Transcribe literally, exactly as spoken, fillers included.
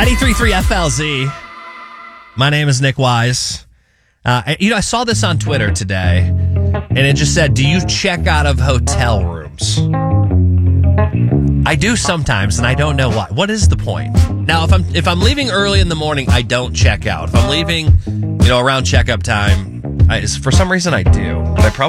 ninety-three point three F L Z. My name is Nick Wise. Uh, you know, I saw this on Twitter today, and it just said, do you check out of hotel rooms? I do sometimes, and I don't know why. What is the point? Now, if I'm if I'm leaving early in the morning, I don't check out. If I'm leaving, you know, around checkup time, I, for some reason I do. But I probably